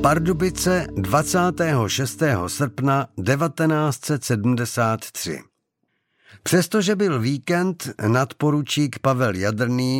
Pardubice 26. srpna 1973. Přestože byl víkend, nadporučík Pavel Jadrný